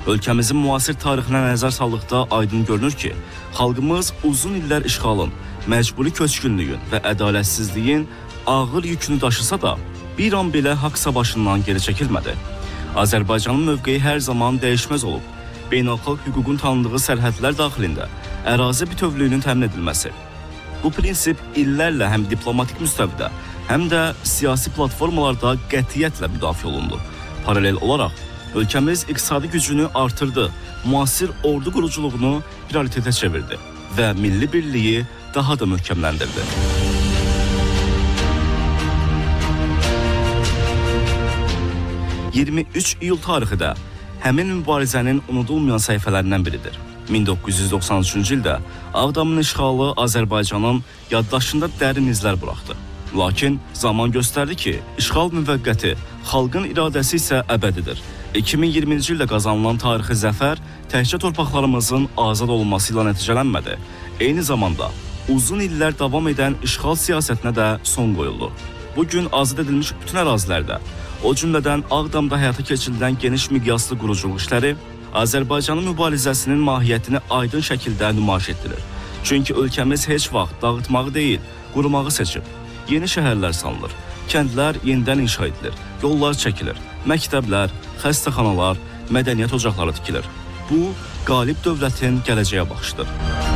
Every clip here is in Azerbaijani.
Ölkəmizin müasir tarixinə nəzər saldıqda aydın görünür ki, xalqımız uzun illər işğalın, məcburi köçkünlüyün və ədalətsizliyin ağır yükünü daşısa da, bir an belə haqq savaşından geri çəkilmədi. Azərbaycanın mövqeyi hər zaman dəyişməz olub. Beynəlxalq hüququn tanındığı sərhədlər daxilində ərazi bütövlüyünün təmin edilməsi. Bu prinsip illərlə həm diplomatik müstəvidə, həm də siyasi platformalarda qətiyyətlə müdafiə olundu. Paralel olaraq, ölkəmiz iqtisadi gücünü artırdı, müasir ordu quruculuğunu prioritetə çevirdi və milli birliyi daha da möhkəmləndirdi. 23 iyul tarixi də həmin mübarizənin unudulmayan səhifələrindən biridir. 1993-cü ildə Ağdamın işğalı Azərbaycanın yaddaşında dərin izlər buraxdı. Lakin zaman göstərdi ki, işğal müvəqqəti, xalqın iradəsi isə əbədidir. 2020-ci ildə qazanılan tarixi zəfər təkcə torpaqlarımızın azad olunması ilə nəticələnmədi. Eyni zamanda uzun illər davam edən işğal siyasətinə də son qoyuldu. Bugün azad edilmiş bütün ərazilərdə, o cümlədən Ağdamda həyata keçirilən geniş miqyaslı quruculuq işləri Azərbaycanın mübarizəsinin mahiyyətini aydın şəkildə nümayiş etdirir. Çünki ölkəmiz heç vaxt dağıtmağı deyil, qurumağı seçib. Yeni şəhərlər salınır, kəndlər yenidən inşa edilir, yollar çəkilir, məktəblər, xəstəxanalar, mədəniyyət ocaqları tikilir. Bu, qalib dövlətin gələcəyə baxışıdır.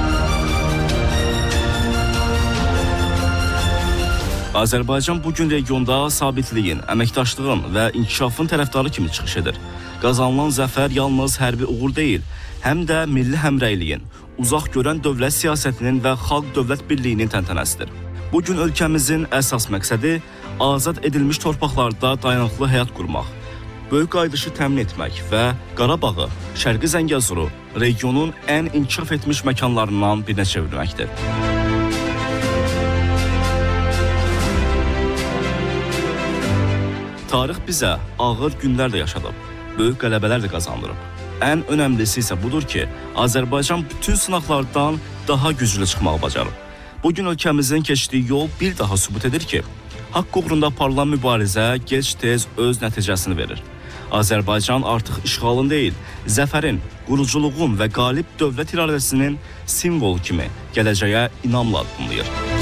Azərbaycan bugün regionda sabitliyin, əməkdaşlığın və inkişafın tərəfdarı kimi çıxış edir. Qazanılan zəfər yalnız hərbi uğur deyil, həm də milli həmrəyliyin, uzaq görən dövlət siyasətinin və xalq-dövlət birliyinin təntənəsidir. Bugün ölkəmizin əsas məqsədi azad edilmiş torpaqlarda dayanıqlı həyat qurmaq, böyük qayıdışı təmin etmək və Qarabağı, Şərqi Zəngəzuru regionun ən inkişaf etmiş məkanlarından birinə çevirməkdir. Tarix bizə ağır günlər də yaşadıb, böyük qələbələr də qazandırıb. Ən önəmlisi isə budur ki, Azərbaycan bütün sınaqlardan daha güclü çıxmağı bacarıb. Bugün ölkəmizin keçdiyi yol bir daha sübut edir ki, haqq uğrunda aparılan mübarizə gec-tez öz nəticəsini verir. Azərbaycan artıq işğalın deyil, zəfərin, quruculuğun və qalib dövlət iradəsinin simvolu kimi gələcəyə inamla addımlayır.